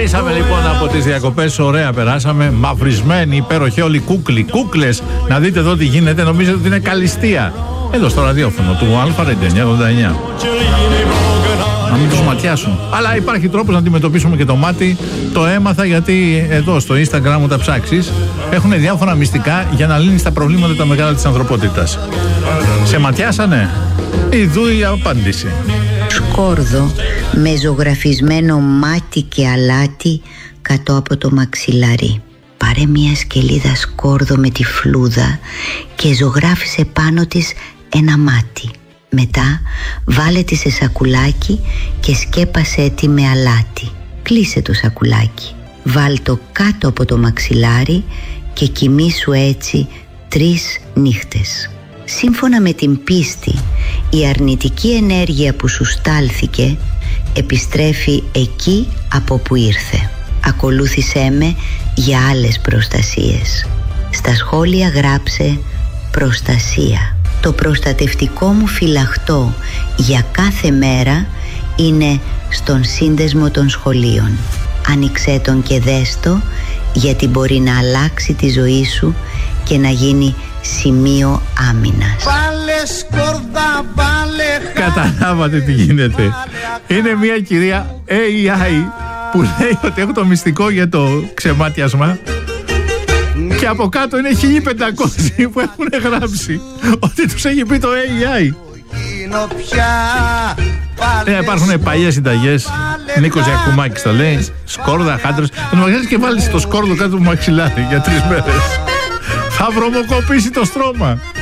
Γυρίσαμε λοιπόν από τις διακοπές, ωραία περάσαμε, μαυρισμένοι, υπέροχοι όλοι, κούκλες. Να δείτε εδώ τι γίνεται, νομίζετε ότι είναι καλυστία. Εδώ στο ραδιόφωνο του Αλφα 9989. Να μην τους ματιάσουν. Αλλά υπάρχει τρόπος να αντιμετωπίσουμε και το μάτι. Το έμαθα γιατί εδώ στο Instagram μου τα ψάξεις. Έχουν διάφορα μυστικά για να λύνεις τα προβλήματα τα μεγάλα της ανθρωπότητας. Σε ματιάσανε? Ιδού η απάντηση. Σκόρδο με ζωγραφισμένο μάτι και αλάτι κάτω από το μαξιλάρι. Πάρε μια σκελίδα σκόρδο με τη φλούδα και ζωγράφισε πάνω της ένα μάτι. Μετά βάλε τη σε σακουλάκι και σκέπασε τη με αλάτι. Κλείσε το σακουλάκι. Βάλ το κάτω από το μαξιλάρι και κοιμήσου έτσι 3 νύχτες. Σύμφωνα με την πίστη, η αρνητική ενέργεια που σου στάλθηκε επιστρέφει εκεί από που ήρθε. Ακολούθησέ με για άλλες προστασίες. Στα σχόλια γράψε προστασία. Το προστατευτικό μου φυλαχτό για κάθε μέρα είναι στον σύνδεσμο των σχολείων. Άνοιξέ τον και δες το, γιατί μπορεί να αλλάξει τη ζωή σου και να γίνει σημείο άμυνας. Καταλάβατε τι γίνεται. Είναι μια κυρία AI που λέει ότι έχω το μυστικό για το ξεμάτιασμα και από κάτω είναι 1500 που έχουν γράψει ότι τους έχει πει το AI. Υπάρχουν παλιές συνταγές. Νίκος Γιακουμάκης τα λέει. Σκόρδα, χάντρες. Τον μαγαζί και βάλεις το σκόρδο κάτω του μαξιλάρι για 3 μέρες. Θα βρωμοκοπήσει το στρώμα.